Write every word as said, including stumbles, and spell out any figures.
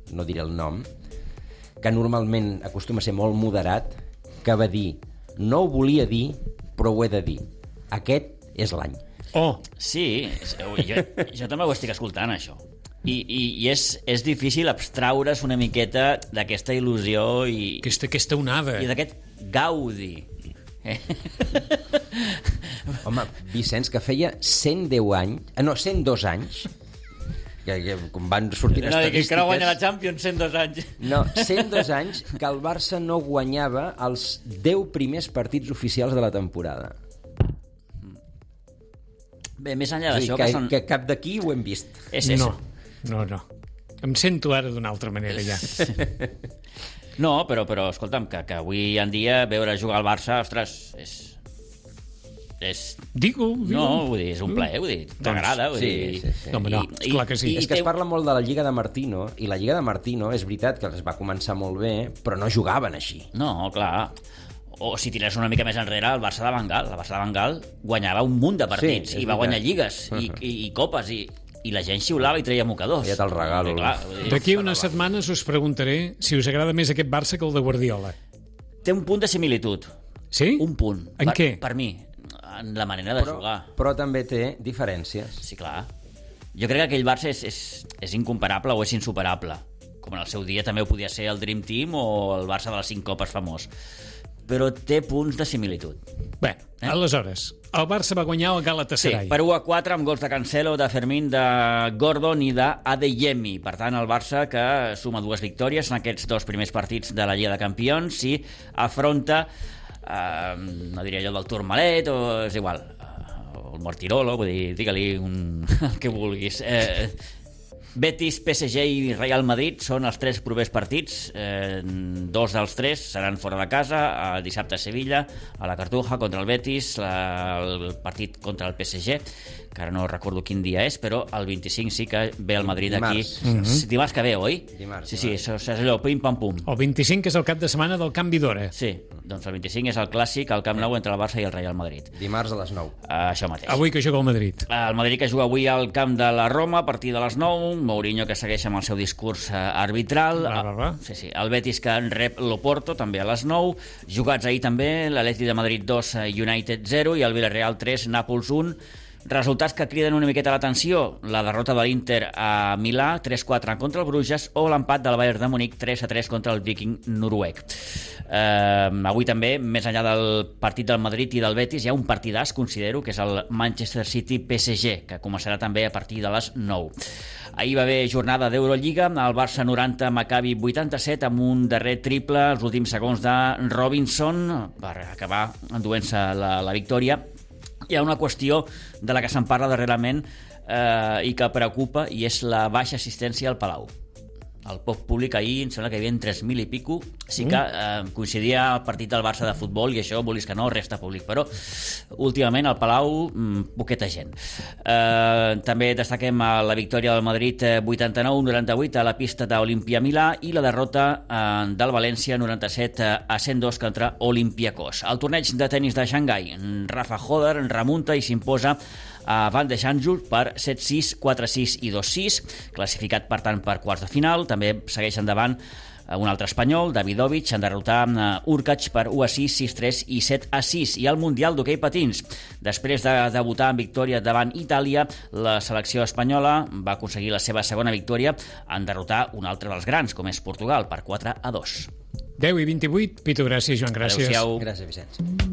no diré el nom, que normalment acostuma a ser molt moderat, que va dir, no ho volia dir, però ho he de dir. Aquest és l'any. Oh! Sí, jo, jo també ho estic escoltant, això. I, i, i és, és difícil abstraure's una miqueta d'aquesta il·lusió i, Aquesta, aquesta onada. i d'aquest gaudi. Eh? Home, Vicenç, que feia cent deu anys, eh, no, cent dos anys, que, que com van sortir No, estadístiques... que no guanya la Champions cent dos anys. No, cent dos anys que el Barça no guanyava els deu primers partits oficials de la temporada. Bé, més enllà És a dir, d'això... que, Que són... que cap d'aquí ho hem vist. És, és... No, no, no. Em sento ara d'una altra manera, ja. No, però, però escolta'm, que, que avui en dia veure jugar al Barça, ostres, és... és... Digue-ho, digue-ho. No, vull dir, és un plaer, vull dir, t'agrada, vull sí, dir... sí, sí. No, home, no, esclar que sí. És que es parla molt de la Lliga de Martino, i la Lliga de Martino és veritat que es va començar molt bé, però no jugaven així. No, clar. O si tires una mica més enrere, el Barça de Van Gaal. El Barça de Van Gaal guanyava un munt de partits Sí, i va és guanyar veritat. lligues i, i, i copes i, i la gent xiulava i treia mocadors. Ja te'l regalo. Clar, vull dir, D'aquí unes setmanes us preguntaré si us agrada més aquest Barça que el de Guardiola. té un punt de similitud. Sí? Un punt. En per, què? Per mi, en la manera de Però, jugar. però també té diferències. Sí, clar. Jo crec que aquell Barça és, és, és incomparable o és insuperable. Com en el seu dia també ho podia ser el Dream Team o el Barça de les cinc copes famós. Però té punts de similitud. Bé, eh? aleshores, el Barça va guanyar el Sí, Galatasaray. per u a quatre amb gols de Cancelo, de Fermín, de Gordon i d'Adeyemi. Per tant, el Barça que suma dues victòries en aquests dos primers partits de la Lliga de Campions i afronta, eh, no diria jo del Tourmalet, o és igual, o el Mortirolo, vull dir, digue-li un, el que vulguis. Eh, Betis, P S G i Real Madrid són els tres propers partits. Eh, dos dels tres seran fora de casa, el dissabte a Sevilla, a la Cartuja contra el Betis, la, el partit contra el P S G, que ara no recordo quin dia és, però el vint-i-cinc sí que ve el Madrid aquí. Dimarts. Mm-hmm. Dimarts que ve, oi? Dimarts, sí, sí, dimarts. això és allò, pim-pam-pum. El vint-i-cinc és el cap de setmana del canvi d'hora. Sí, doncs el vint-i-cinc és el clàssic al Camp Nou entre el Barça i el Real Madrid. Dimarts a les nou. Uh, això mateix. Avui que juga el Madrid. El Madrid que juga avui al camp de la Roma a partir de les nou, Mourinho que segueix amb el seu discurs eh, arbitral, Va, va, va. Sí, sí. El Betis que en rep l'Oporto també a les nou, jugats ahir també l'Atleti de Madrid dos, United zero i el Villarreal tres, Nàpols un. Resultats que criden una miqueta l'atenció: la derrota de l'Inter a Milà tres quatre contra el Bruges o l'empat del Bayern de Múnich tres a tres contra el Viking noruec. Eh, avui també, més enllà del partit del Madrid i del Betis, hi ha un partidàs, considero, que és el Manchester City-P S G, que començarà també a partir de les nou. Ahir va haver jornada d'Eurolliga, el Barça noranta, Maccabi vuitanta-set, amb un darrer triple als últims segons de Robinson per acabar enduent-se la, la victòria. Hi ha una qüestió de la que se'n parla darrerament eh, i que preocupa, i és la baixa assistència al Palau. El poc públic ahir, em sembla que hi havia tres mil i pico. Sí que eh, coincidia el partit del Barça de futbol i això, volis que no, resta públic, però últimament al Palau mmm, poqueta gent. Eh, també destaquem la victòria del Madrid vuitanta-nou noranta-vuit a la pista d'Olimpia Milà i la derrota eh, del València noranta-set a cent dos contra Olympiacos. Al torneig de tennis de Xangai, Rafa Hoder remunta i s'imposa a Van de Xanjul per set sis, quatre sis i dos sis, classificat per tant per quarts de final. També segueix endavant un altre espanyol, Davidovich, en derrotar Urkac per u a sis, sis tres i set a sis. I al Mundial d'Hoquei Patins, després de debutar en victòria davant Itàlia, la selecció espanyola va aconseguir la seva segona victòria en derrotar un altre dels grans, com és Portugal, per quatre a dos. deu i vint-i-vuit. Pitu, gràcies, Joan, gràcies. Adéu-siau. Gràcies, Vicenç.